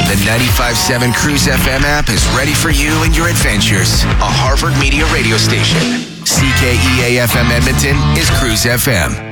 The 95.7 Cruise FM app is ready for you and your adventures. A Harvard Media radio station. CKEA FM Edmonton is Cruise FM.